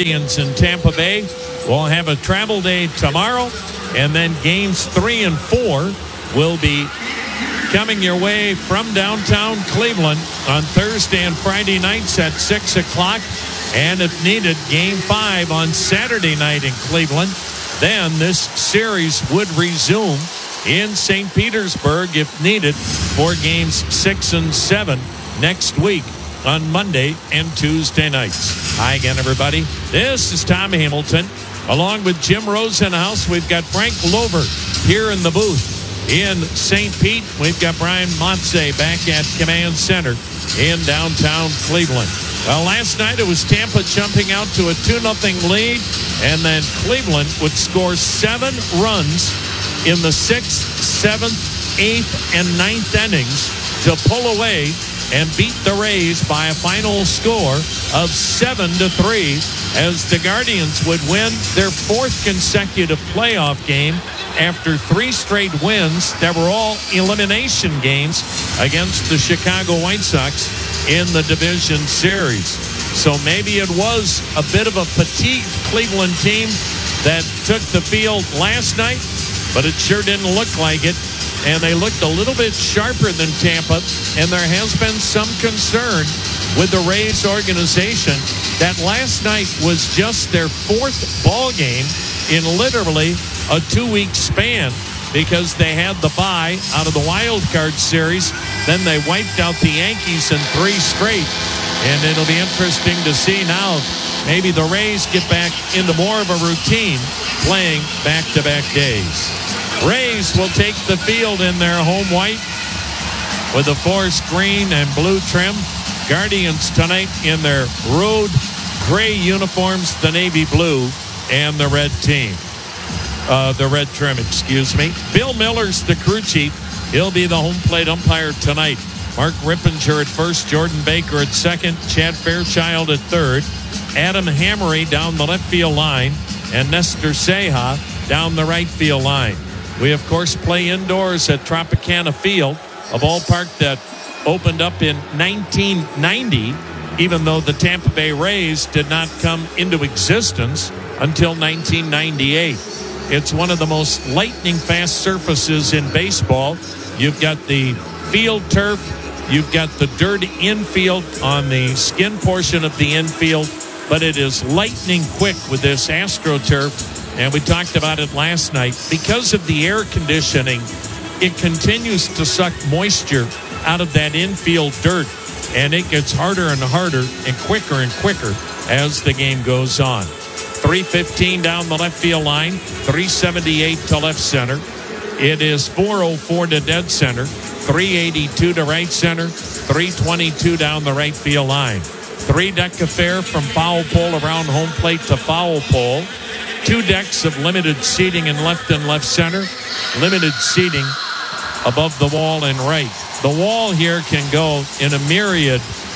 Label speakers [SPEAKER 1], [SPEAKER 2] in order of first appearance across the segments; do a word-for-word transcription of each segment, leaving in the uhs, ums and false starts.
[SPEAKER 1] Guardians in Tampa Bay will have a travel day tomorrow, and then games three and four will be coming your way from downtown Cleveland on Thursday and Friday nights at six o'clock. And if needed, game five on Saturday night in Cleveland. Then this series would resume in Saint Petersburg if needed for games six and seven next week on Monday and Tuesday nights. Hi again, everybody. This is Tom Hamilton. Along with Jim Rosenhaus, we've got Frank Lover here in the booth. In Saint Pete, we've got Brian Montse back at Command Center in downtown Cleveland. Well, last night it was Tampa jumping out to a two nothing lead, and then Cleveland would score seven runs in the sixth, seventh, eighth, and ninth innings to pull away and beat the Rays by a final score of seven to three as the Guardians would win their fourth consecutive playoff game after three straight wins that were all elimination games against the Chicago White Sox in the division series. So maybe it was a bit of a fatigued Cleveland team that took the field last night, but it sure didn't look like it. And they looked a little bit sharper than Tampa, and there has been some concern with the Rays organization that last night was just their fourth ball game in literally a two-week span because they had the bye out of the wild card series. Then they wiped out the Yankees in three straight, and it'll be interesting to see now maybe the Rays get back into more of a routine playing back-to-back days. Rays will take the field in their home white with the forest green and blue trim. Guardians tonight in their road gray uniforms, the navy blue, and the red team. Uh, the red trim, excuse me. Bill Miller's the crew chief. He'll be the home plate umpire tonight. Mark Rippinger at first, Jordan Baker at second, Chad Fairchild at third, Adam Hammery down the left field line, and Nestor Ceja down the right field line. We, of course, play indoors at Tropicana Field, a ballpark that opened up in nineteen ninety, even though the Tampa Bay Rays did not come into existence until nineteen ninety-eight. It's one of the most lightning-fast surfaces in baseball. You've got the field turf. You've got the dirt infield on the skin portion of the infield, but it is lightning quick with this AstroTurf. And we talked about it last night. Because of the air conditioning, it continues to suck moisture out of that infield dirt, and it gets harder and harder and quicker and quicker as the game goes on. three fifteen down the left field line, three seventy-eight to left center. It is four oh four to dead center, three eighty-two to right center, three twenty-two down the right field line. Three deck affair from foul pole around home plate to foul pole. Two decks of limited seating in left and left center. Limited seating above the wall and right. The wall here can go in a myriad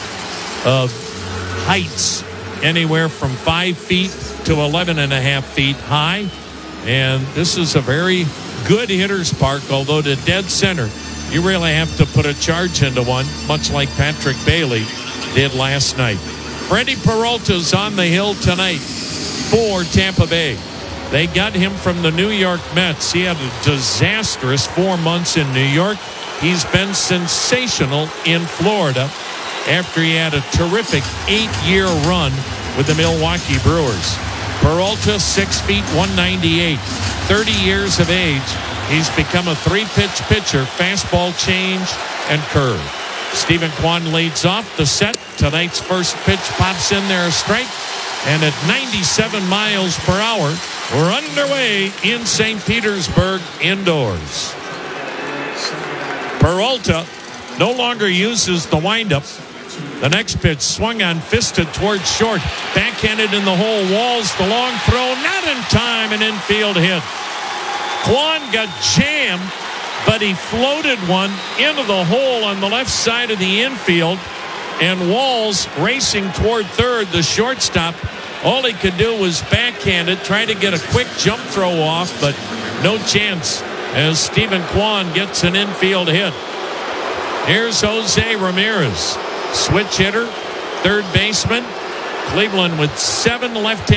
[SPEAKER 1] of heights, anywhere from five feet to eleven and a half feet high. And this is a very good hitter's park, although to dead center, you really have to put a charge into one, much like Patrick Bailey did last night. Freddie Peralta's on the hill tonight for Tampa Bay. They got him from the New York Mets. He had a disastrous four months in New York. He's been sensational in Florida after he had a terrific eight-year run with the Milwaukee Brewers. Peralta, six feet, one ninety-eight, thirty years of age. He's become a three-pitch pitcher, fastball, change, and curve. Stephen Kwan leads off the set. Tonight's first pitch pops in there, a strike. And at ninety-seven miles per hour, we're underway in Saint Petersburg indoors. Peralta no longer uses the windup. The next pitch swung on, fisted towards short. Backhanded in the hole. Walls the long throw. Not in time. An infield hit. Kwan got jammed, but he floated one into the hole on the left side of the infield. And Walls racing toward third, the shortstop. All he could do was backhand it, try to get a quick jump throw off, but no chance as Stephen Kwan gets an infield hit. Here's Jose Ramirez, switch hitter, third baseman. Cleveland with seven left-handed